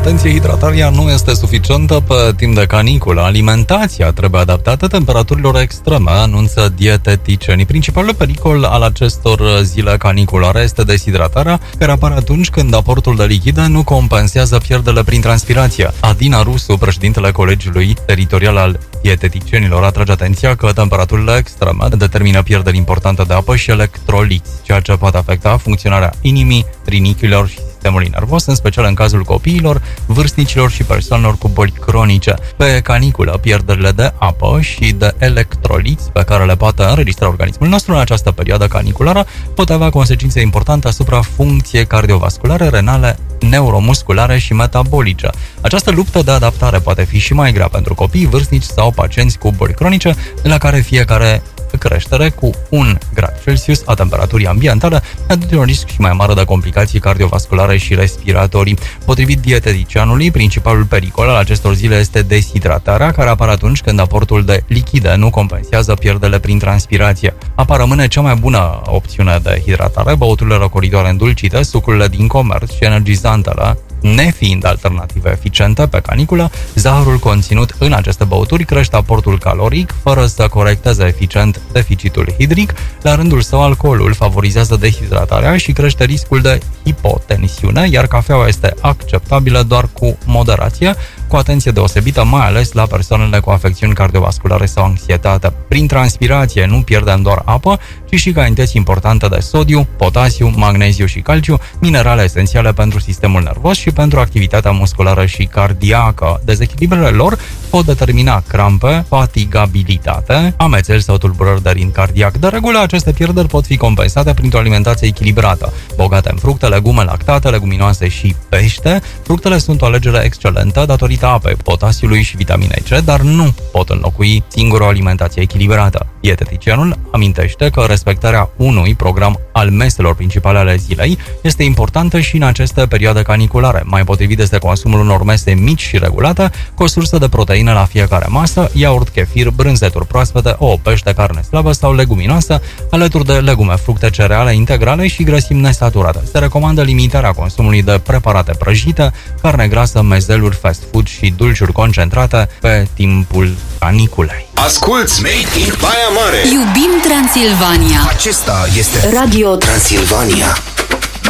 Atenție, hidratarea nu este suficientă pe timp de caniculă. Alimentația trebuie adaptată temperaturilor extreme, anunță dieteticienii. Principalul pericol al acestor zile caniculare este deshidratarea, care apare atunci când aportul de lichide nu compensează pierderile prin transpirație. Adina Rusu, președintele Colegiului Teritorial al Dieteticienilor, atrage atenția că temperaturile extreme determină pierderi importante de apă și electroliți, ceea ce poate afecta funcționarea inimii, rinichiilor și sistemului nervos, în special în cazul copiilor, vârstnicilor și persoanelor cu boli cronice. Pe caniculă, pierderile de apă și de electroliți pe care le poate înregistra organismul nostru în această perioadă caniculară pot avea consecințe importante asupra funcției cardiovasculare, renale, neuromusculare și metabolice. Această luptă de adaptare poate fi și mai grea pentru copii, vârstnici sau pacienți cu boli cronice, la care fiecare creștere cu 1 grad Celsius a temperaturii ambientale aduce un risc și mai mare de complicații cardiovasculare și respiratorii. Potrivit dieteticianului, principalul pericol al acestor zile este deshidratarea, care apare atunci când aportul de lichide nu compensează pierderile prin transpirație. Apa rămâne cea mai bună opțiune de hidratare, băuturile răcoritoare îndulcite, sucurile din comerț și energizantele, nefiind alternative eficiente pe caniculă, zahărul conținut în aceste băuturi crește aportul caloric, fără să corecteze eficient deficitul hidric. La rândul său, alcoolul favorizează deshidratarea și crește riscul de hipotensiune, iar cafeaua este acceptabilă doar cu moderație, cu atenție deosebită, mai ales la persoanele cu afecțiuni cardiovasculare sau anxietate. Prin transpirație nu pierdem doar apă, ci și cantități importante de sodiu, potasiu, magneziu și calciu, minerale esențiale pentru sistemul nervos și pentru activitatea musculară și cardiacă. Dezechilibrele lor pot determina crampe, fatigabilitate, amețeli sau tulburări de ritm cardiac. De regulă, aceste pierderi pot fi compensate printr-o alimentație echilibrată, bogată în fructe, legume, lactate, leguminoase și pește. Fructele sunt o alegere excelentă datorită apei, potasiului și vitaminei C, dar nu pot înlocui singură o alimentație echilibrată. Dieteticianul amintește că respectarea unui program al meselor principale ale zilei este importantă și în aceste perioade caniculare. Mai potrivit este consumul unor mese mici și regulate, cu o sursă de proteine la fiecare masă, iaurt, chefir, brânzeturi proaspete, ouă, pește, carne slabă sau leguminoasă, alături de legume, fructe, cereale integrale și grăsimi nesaturate. Se recomandă limitarea consumului de preparate prăjite, carne grasă, mezeluri, fast food și dulciuri concentrate pe timpul caniculei. Asculți Made in Baia Mare! Iubim Transilvania! Acesta este Radio Transilvania.